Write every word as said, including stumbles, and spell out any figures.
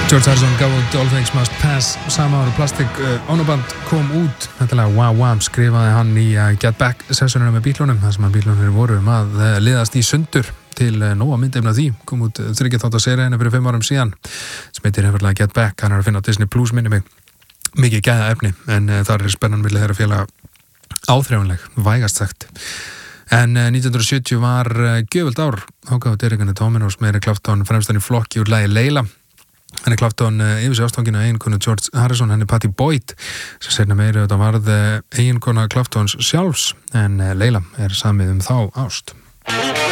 George Harrison gaf út All Things Must Pass sama ára Plastic uh, Onoband kom út þetta lag Wow Wham skrifaði hann í uh, Get Back sessionuna með Beatlunum þar sem að Beatlunum voru um að uh, liðast í sundur til uh, nóga myndefna því kom út uh, þriggja þátta seríuna fyrir fimm árum síðan sem heitir hefurlega Get Back hann er að finna á Disney Plus minni mig mikið gæða efni en uh, þar er spennan milli þeirra félaga áþreifanleg vægast sagt en uh, nítján hundruð sjötíu var uh, gjöfult ár þá gaf Derek and the Dominos með Eric Clapton fremstan í flokki úr lagi Leila Henni Clapton uh, yfir sig ástfanginu eiginkonu George Harrison, henni Patti Boyd sem seinna meiri þetta varð uh, eiginkona Claptons sjálfs en uh, Leila er samið um þá ást